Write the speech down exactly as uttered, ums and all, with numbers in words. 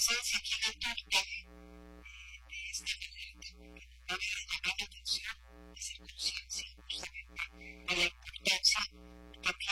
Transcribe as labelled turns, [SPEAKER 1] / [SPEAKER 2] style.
[SPEAKER 1] presencia aquí en el torte de esta manera técnica debe de llamar la atención, de hacer conciencia justamente de la importancia también